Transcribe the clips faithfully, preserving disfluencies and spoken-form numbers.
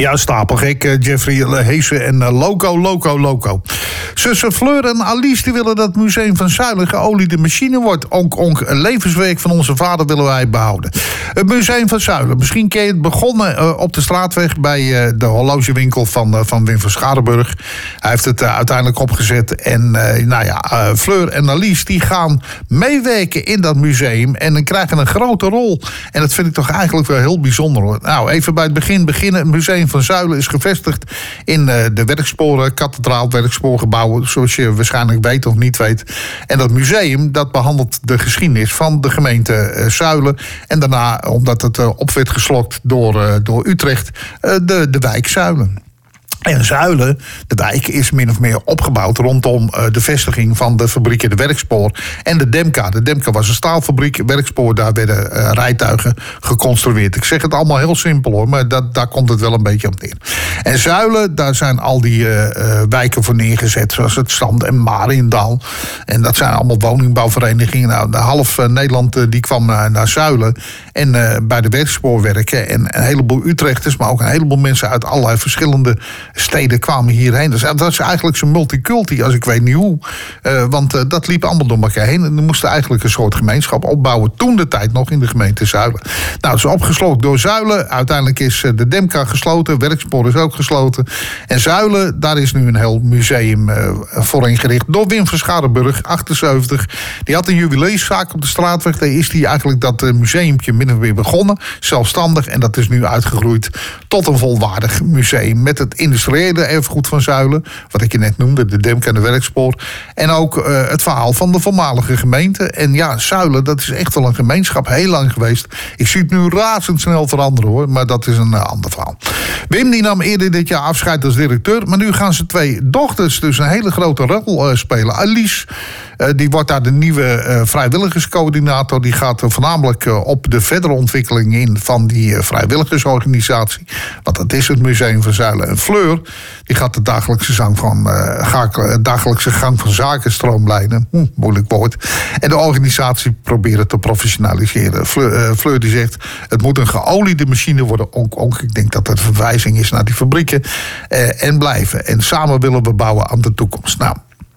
Ja, stapelgek, uh, Jeffrey Heese en uh, Loco, Loco, Loco. Zussen Fleur en Alice die willen dat het Museum van Zuilen geoliede machine wordt. Onk, onk, een levenswerk van onze vader willen wij behouden. Het Museum van Zuilen. Misschien ken je het begonnen uh, op de straatweg bij uh, de horlogewinkel van, uh, van Wim van Scharenburg. Hij heeft het uh, uiteindelijk opgezet. En uh, nou ja, uh, Fleur en Alice die gaan meewerken in dat museum. En dan krijgen een grote rol. En dat vind ik toch eigenlijk wel heel bijzonder, hoor. Nou, even bij het begin beginnen. Het Museum van Zuilen is gevestigd in uh, de werksporen, kathedraal werkspoorgebouwen, zoals je waarschijnlijk weet of niet weet. En dat museum, dat behandelt de geschiedenis van de gemeente uh, Zuilen. En daarna, omdat het uh, op werd geslokt door, uh, door Utrecht, uh, de, de wijk Zuilen. En Zuilen, de wijk, is min of meer opgebouwd rondom uh, de vestiging van de fabrieken De Werkspoor en de Demka. De Demka was een staalfabriek, Werkspoor, daar werden uh, rijtuigen geconstrueerd. Ik zeg het allemaal heel simpel, hoor, maar dat, daar komt het wel een beetje op neer. En Zuilen, daar zijn al die uh, uh, wijken voor neergezet, zoals het Stand en Mariëndaal. En dat zijn allemaal woningbouwverenigingen. Nou, de half uh, Nederland uh, die kwam naar, naar Zuilen en uh, bij de Werkspoor werken. En een heleboel Utrechters, maar ook een heleboel mensen uit allerlei verschillende steden kwamen hierheen. Dus dat was eigenlijk zo'n multiculti, als ik weet niet hoe. Uh, want uh, dat liep allemaal door elkaar heen. En er moesten eigenlijk een soort gemeenschap opbouwen. Toen de tijd nog in de gemeente Zuilen. Nou, het is opgesloten door Zuilen. Uiteindelijk is uh, de Demka gesloten. Werkspoor is ook gesloten. En Zuilen, daar is nu een heel museum uh, voor ingericht. Door Wim van Scharenburg, achtenzeventig. Die had een jubileumszaak op de straatweg. Daar is die eigenlijk dat uh, museumpje min of meer begonnen. Zelfstandig. En dat is nu uitgegroeid tot een volwaardig museum. Met het industriële erfgoed van Zuilen, wat ik je net noemde, de Demka en de Werkspoor. En ook uh, het verhaal van de voormalige gemeente. En ja, Zuilen, dat is echt wel een gemeenschap, heel lang geweest. Ik zie het nu razendsnel veranderen, hoor, maar dat is een uh, ander verhaal. Wim die nam eerder dit jaar afscheid als directeur, maar nu gaan ze twee dochters dus een hele grote rol uh, spelen. Alice, uh, die wordt daar de nieuwe uh, vrijwilligerscoördinator. Die gaat uh, voornamelijk uh, op de verdere ontwikkeling in van die uh, vrijwilligersorganisatie. Want dat is het Museum van Zuilen. En Fleur, die gaat de dagelijkse, zang van, uh, dagelijkse gang van zaken stroomlijnen. Hm, moeilijk woord. En de organisatie proberen te professionaliseren. Fleur, uh, Fleur die zegt, het moet een geoliede machine worden. Ook, ook, ik denk dat dat een verwijzing is naar die fabrieken. Uh, en blijven. En samen willen we bouwen aan de toekomst. Nou,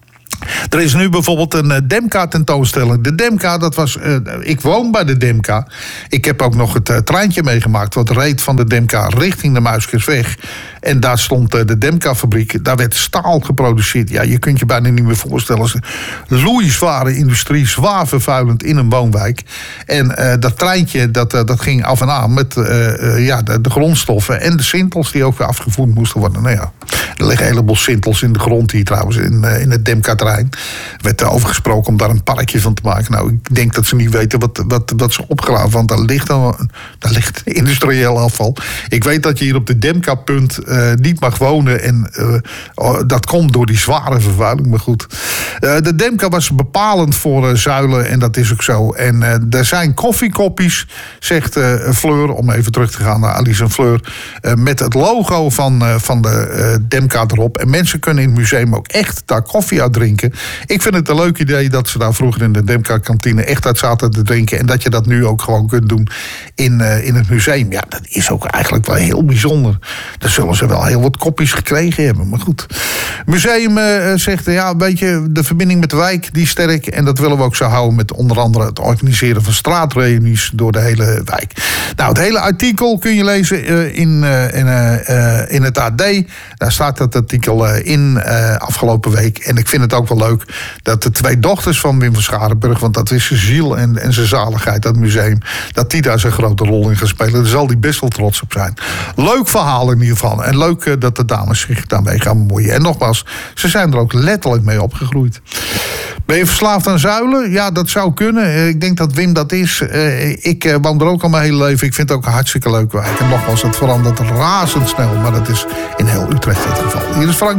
er is nu bijvoorbeeld een uh, Demka-tentoonstelling. De Demka, dat was... Uh, ik woon bij de Demka. Ik heb ook nog het uh, treintje meegemaakt wat reed van de Demka richting de Muiskersweg. En daar stond uh, de Demka-fabriek. Daar werd staal geproduceerd. Ja, je kunt je bijna niet meer voorstellen. Loeizware industrie, zwaar vervuilend in een woonwijk. En uh, dat treintje, dat, uh, dat ging af en aan met uh, uh, ja, de, de grondstoffen en de sintels die ook weer afgevoerd moesten worden. Nou ja, er liggen een heleboel sintels in de grond hier trouwens, in, uh, in het Demka-terrein. Er werd over gesproken om daar een parkje van te maken. Nou, ik denk dat ze niet weten wat, wat, wat ze opgraven, want daar ligt, dan, daar ligt industrieel afval. Ik weet dat je hier op de Demka-punt uh, niet mag wonen en uh, oh, dat komt door die zware vervuiling, maar goed. Uh, de Demka was bepalend voor uh, Zuilen en dat is ook zo. En uh, er zijn koffiekoppies, zegt uh, Fleur, om even terug te gaan naar Alice en Fleur, uh, met het logo van, uh, van de uh, Demka erop. En mensen kunnen in het museum ook echt daar koffie uit drinken. Ik vind het een leuk idee dat ze daar vroeger in de Demka-kantine echt uit zaten te drinken. En dat je dat nu ook gewoon kunt doen in, uh, in het museum. Ja, dat is ook eigenlijk wel heel bijzonder. Dan zullen ze wel heel wat kopjes gekregen hebben. Maar goed. Het museum uh, zegt, ja, weet je, de verbinding met de wijk, die is sterk. En dat willen we ook zo houden met onder andere het organiseren van straatreunies door de hele wijk. Nou, het hele artikel kun je lezen uh, in, uh, in, uh, uh, in het A D. Daar staat dat artikel uh, in uh, afgelopen week. En ik vind het ook wel leuk dat de twee dochters van Wim van Scharenburg, want dat is zijn ziel en, en zijn zaligheid, dat museum, dat die daar zo'n grote rol in gaan spelen. Daar zal die best wel trots op zijn. Leuk verhaal in ieder geval. En leuk uh, dat de dames zich daarmee gaan bemoeien. En nogmaals, ze zijn er ook letterlijk mee opgegroeid. Ben je verslaafd aan Zuilen? Ja, dat zou kunnen. Uh, ik denk dat Wim dat is. Uh, ik uh, woon er ook al mijn hele leven. Ik vind het ook een hartstikke leuk wijk. En nogmaals, het verandert razendsnel. Maar dat is in heel Utrecht het geval. Hier is Frank.